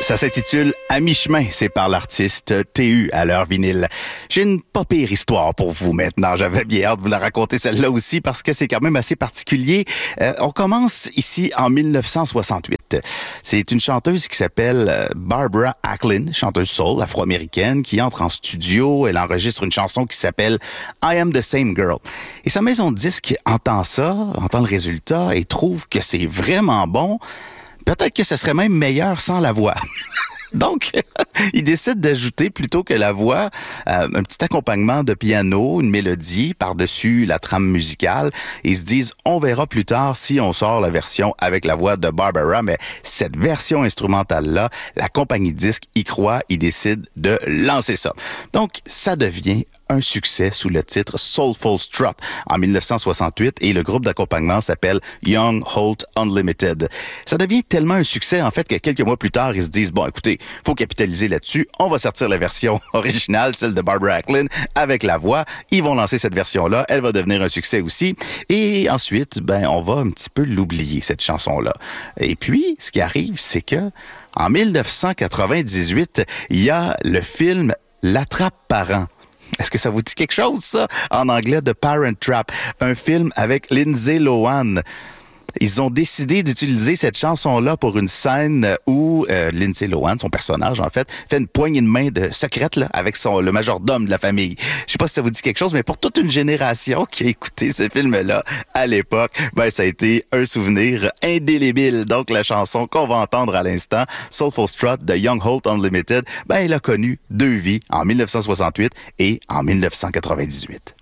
Ça s'intitule À mi-chemin, c'est par l'artiste TU à l'heure vinyle. J'ai une pas pire histoire pour vous maintenant. J'avais bien hâte de vous la raconter celle-là aussi parce que c'est quand même assez particulier. On commence ici en 1968. C'est une chanteuse qui s'appelle Barbara Acklin, chanteuse soul afro-américaine, qui entre en studio. Elle enregistre une chanson qui s'appelle I Am the Same Girl. Et sa maison de disque entend ça, entend le résultat et trouve que c'est vraiment bon. Peut-être que ce serait même meilleur sans la voix. Donc, il décide d'ajouter, plutôt que la voix, un petit accompagnement de piano, une mélodie par-dessus la trame musicale. Ils se disent, on verra plus tard si on sort la version avec la voix de Barbara, mais cette version instrumentale-là, la compagnie de disques y croit, ils décident de lancer ça. Donc, ça devient un succès sous le titre Soulful Strut en 1968 et le groupe d'accompagnement s'appelle Young Holt Unlimited. Ça devient tellement un succès en fait que quelques mois plus tard, ils se disent, bon écoutez, faut capitaliser là-dessus, on va sortir la version originale, celle de Barbara Acklin, avec la voix. Ils vont lancer cette version-là, elle va devenir un succès aussi. Et ensuite, on va un petit peu l'oublier, cette chanson-là. Et puis, ce qui arrive, c'est que en 1998, il y a le film L'Attrape-Parent. Est-ce que ça vous dit quelque chose, ça? En anglais, The Parent Trap. Un film avec Lindsay Lohan. Ils ont décidé d'utiliser cette chanson-là pour une scène où Lindsay Lohan, son personnage, en fait une poignée de main secrète là, avec le majordome de la famille. Je sais pas si ça vous dit quelque chose, mais pour toute une génération qui a écouté ce film-là à l'époque, ça a été un souvenir indélébile. Donc, la chanson qu'on va entendre à l'instant, Soulful Strut de Young Holt Unlimited, elle a connu deux vies, en 1968 et en 1998.